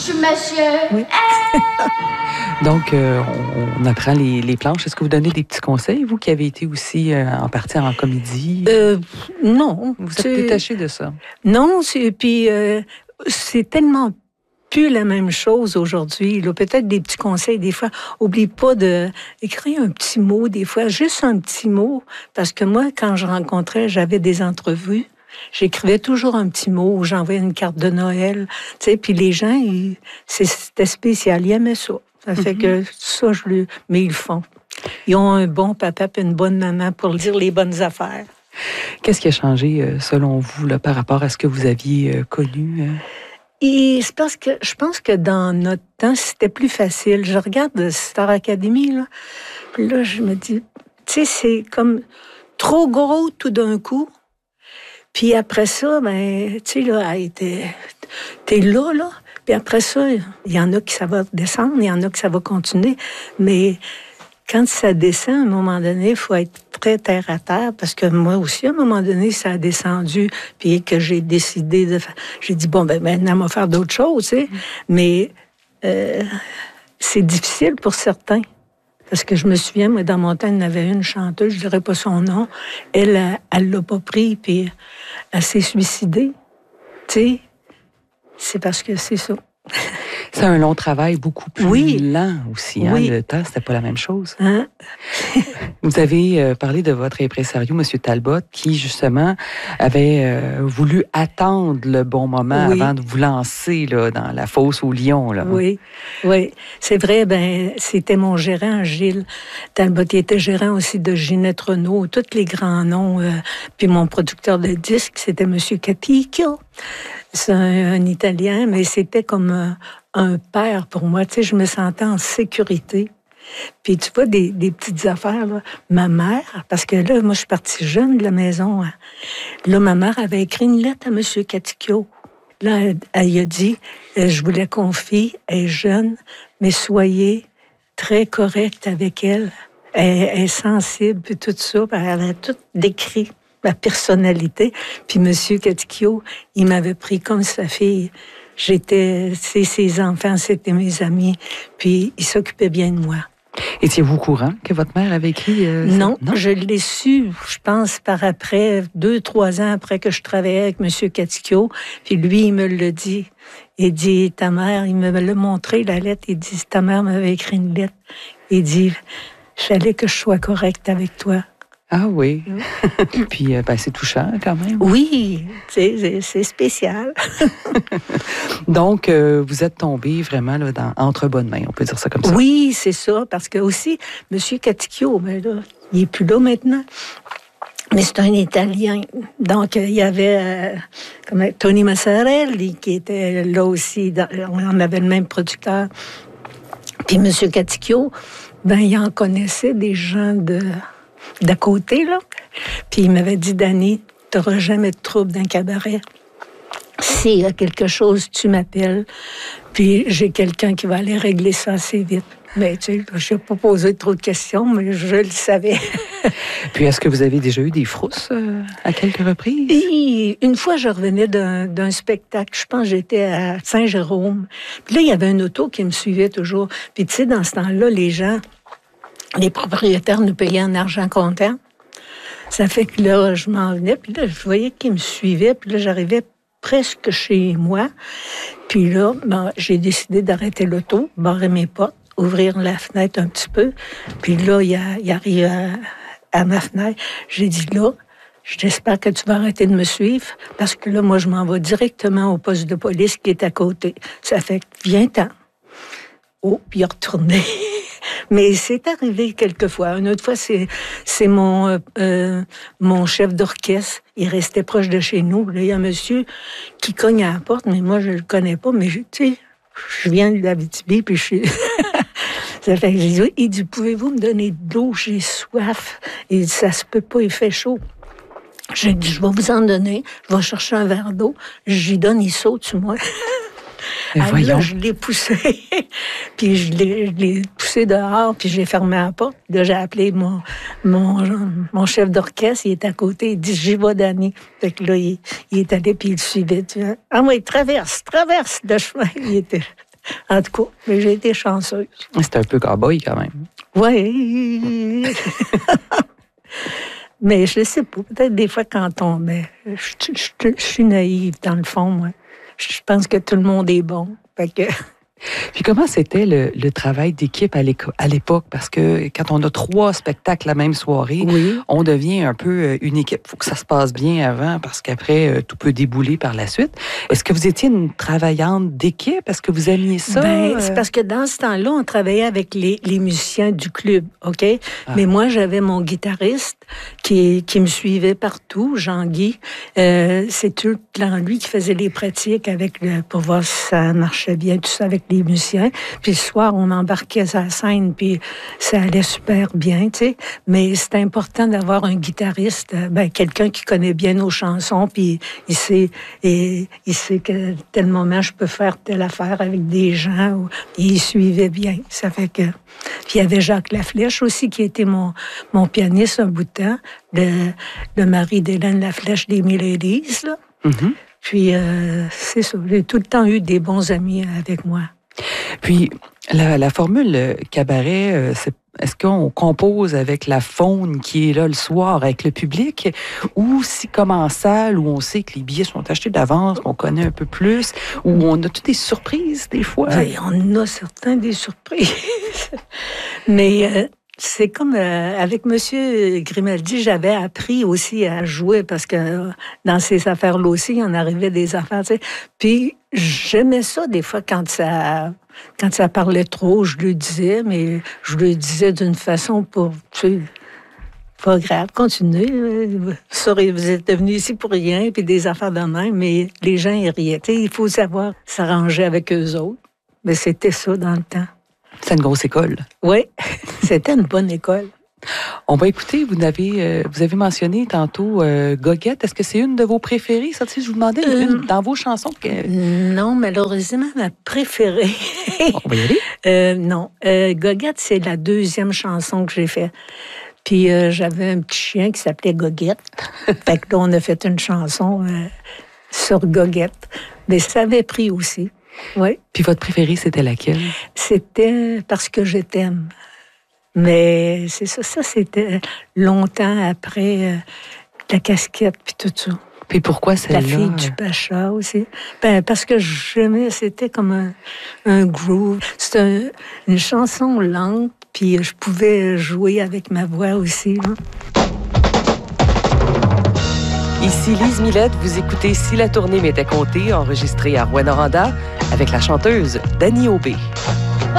monsieur. Oui. Donc, on apprend les planches. Est-ce que vous donnez des petits conseils, vous qui avez été aussi en partie en comédie? Non. Vous êtes détaché de ça? Non, puis c'est tellement plus la même chose aujourd'hui. Peut-être des petits conseils, des fois. Oublie pas d'écrire un petit mot, des fois, juste un petit mot. Parce que moi, quand je rencontrais, j'avais des entrevues. J'écrivais toujours un petit mot ou j'envoyais une carte de Noël. Tu sais, puis les gens, c'était spécial. Ils aimaient ça. Ça fait que ça, mais ils le font. Ils ont un bon papa et une bonne maman pour dire les bonnes affaires. Qu'est-ce qui a changé, selon vous, là, par rapport à ce que vous aviez connu? Et c'est parce que je pense que dans notre temps, c'était plus facile. Je regarde Star Academy, là, puis là, je me dis, tu sais, c'est comme trop gros tout d'un coup. Puis après ça, ben, tu sais, là, t'es là. Puis après ça, il y en a qui ça va descendre, il y en a qui ça va continuer. Mais quand ça descend, à un moment donné, il faut être très terre à terre, parce que moi aussi, à un moment donné, ça a descendu, puis que j'ai décidé de faire... J'ai dit, bon, ben maintenant, on va faire d'autres choses, tu sais. Mais c'est difficile pour certains. Parce que je me souviens, moi, dans mon temps, il y en avait une chanteuse, je dirais pas son nom, elle l'a pas pris, puis elle s'est suicidée. Tu sais, c'est parce que c'est ça. C'est un long travail, beaucoup plus lent aussi. Hein? Oui. Le temps, c'était pas la même chose. Hein? Vous avez parlé de votre impresario, M. Talbot, qui, justement, avait voulu attendre le bon moment avant de vous lancer là, dans la fosse au lion. Là. Oui. C'est vrai, c'était mon gérant, Gilles Talbot. Il était gérant aussi de Ginette Renault, tous les grands noms. Puis mon producteur de disques, c'était M. Caticchio. C'est un Italien, mais c'était comme un père pour moi. Tu sais, je me sentais en sécurité. Puis tu vois, des petites affaires, là. Ma mère, parce que là, moi, je suis partie jeune de la maison. Hein. Là, ma mère avait écrit une lettre à M. Caticchio. Là, elle a dit, je vous la confie, elle est jeune, mais soyez très correct avec elle. Elle est sensible, puis tout ça. Elle a tout décrit. Ma personnalité. Puis M. Caticchio, il m'avait pris comme sa fille. Ses enfants, c'était mes amis. Puis il s'occupait bien de moi. Étiez-vous au courant que votre mère avait écrit non, je l'ai su, je pense, par après, 2-3 ans après que je travaillais avec M. Caticchio. Puis lui, il me l'a dit. Il dit, ta mère, il me l'a montré, la lettre. Il dit, ta mère m'avait écrit une lettre. Il dit, il fallait que je sois correcte avec toi. Ah oui. Puis, c'est touchant quand même. Oui, c'est spécial. Donc, vous êtes tombé vraiment là, entre bonnes mains, on peut dire ça comme ça. Oui, c'est ça, parce que aussi, M. Caticchio, là, il n'est plus là maintenant, mais c'est un Italien. Donc, il y avait Tony Massarelli qui était là aussi. On avait le même producteur. Puis M. Caticchio, il en connaissait des gens d'à côté, là. Puis il m'avait dit, Dani, tu n'auras jamais de trouble dans le cabaret. S'il y a quelque chose, tu m'appelles. Puis j'ai quelqu'un qui va aller régler ça assez vite. Mais tu sais, je n'ai pas posé trop de questions, mais je le savais. Puis est-ce que vous avez déjà eu des frousses à quelques reprises? Et une fois, je revenais d'un spectacle. Je pense que j'étais à Saint-Jérôme. Puis là, il y avait un auto qui me suivait toujours. Puis tu sais, dans ce temps-là, les propriétaires nous payaient en argent comptant. Ça fait que là, je m'en venais, puis là, je voyais qu'ils me suivaient, puis là, j'arrivais presque chez moi. Puis là, j'ai décidé d'arrêter l'auto, barrer mes portes, ouvrir la fenêtre un petit peu. Puis là, il arrive à ma fenêtre. J'ai dit, là, j'espère que tu vas arrêter de me suivre, parce que là, moi, je m'en vais directement au poste de police qui est à côté. Ça fait que, viens-t'en. Oh, puis il est retourné. Mais c'est arrivé quelquefois. Une autre fois, c'est mon chef d'orchestre. Il restait proche de chez nous. Là, il y a un monsieur qui cogne à la porte, mais moi, je le connais pas. Mais tu sais, je viens de l'Abitibi, puis je suis... Ça fait que j'ai dit, il dit, pouvez-vous me donner de l'eau? J'ai soif. Il dit, ça se peut pas, il fait chaud. J'ai dit, je vais vous en donner. Je vais chercher un verre d'eau. J'y donne, il saute sur moi. Là, je l'ai poussé, puis je l'ai poussé dehors, puis j'ai fermé la porte. Là, j'ai appelé mon chef d'orchestre, il est à côté, il dit, j'y vais, Dani. Fait que là, il est allé, puis il le suivait. Tu vois. Ah oui, traverse le chemin. Il était... En tout cas, mais j'ai été chanceuse. C'était un peu cow-boy quand même. Oui. Mais je ne sais pas, peut-être des fois quand on... Mais je suis naïve dans le fond, moi. Je pense que tout le monde est bon. Fait que... Puis comment c'était le travail d'équipe à l'époque? Parce que quand on a 3 spectacles la même soirée, oui. On devient un peu une équipe. Il faut que ça se passe bien avant parce qu'après, tout peut débouler par la suite. Est-ce que vous étiez une travaillante d'équipe? Est-ce que vous aimiez ça? C'est parce que dans ce temps-là, on travaillait avec les musiciens du club, OK? Ah. Mais moi, j'avais mon guitariste qui me suivait partout, Jean-Guy. C'est tout lui qui faisait les pratiques pour voir si ça marchait bien, tout ça, avec les musiciens. Puis le soir, on embarquait sur la scène, puis ça allait super bien, tu sais. Mais c'est important d'avoir un guitariste, quelqu'un qui connaît bien nos chansons, puis il sait que tel moment, je peux faire telle affaire avec des gens. Et il suivait bien. Ça fait que... Puis il y avait Jacques Laflèche aussi, qui était mon pianiste un bout de temps, le mari d'Hélène Laflèche des Miladies, là. Mm-hmm. Puis, c'est ça. J'ai tout le temps eu des bons amis avec moi. Puis, la formule cabaret, est-ce qu'on compose avec la faune qui est là le soir, avec le public, ou si comme en salle, où on sait que les billets sont achetés d'avance, qu'on connaît un peu plus, où on a toutes des surprises des fois? Oui, on a certains des surprises. Mais... c'est comme avec M. Grimaldi, j'avais appris aussi à jouer parce que dans ces affaires-là aussi, on arrivait des affaires, tu sais. Puis j'aimais ça des fois quand ça parlait trop, je lui disais, mais je lui disais d'une façon pour, tu sais, pas grave, continuez. Sorry, vous êtes venus ici pour rien, puis des affaires de même, mais les gens y riaient. Tu sais, il faut savoir s'arranger avec eux autres. Mais c'était ça dans le temps. C'est une grosse école. Oui, c'était une bonne école. On va écouter, vous avez mentionné tantôt Goguette. Est-ce que c'est une de vos préférées? Ça, je vous demandais une dans vos chansons. Non, malheureusement, ma préférée. On va y aller? Non. Goguette, c'est la 2e chanson que j'ai faite. Puis j'avais un petit chien qui s'appelait Goguette. Fait que là, on a fait une chanson sur Goguette. Mais ça avait pris aussi. Oui. Puis votre préférée, c'était laquelle? C'était Parce que je t'aime. Mais c'est ça, c'était longtemps après la casquette puis tout ça. Puis pourquoi celle-là? La fille du Pacha aussi. Parce que j'aimais, c'était comme un groove. C'était une chanson lente, puis je pouvais jouer avec ma voix aussi. Hein. Ici Lise Millette, vous écoutez Si la tournée m'était comptée, enregistrée à Rouyn-Noranda avec la chanteuse Dani Aubé.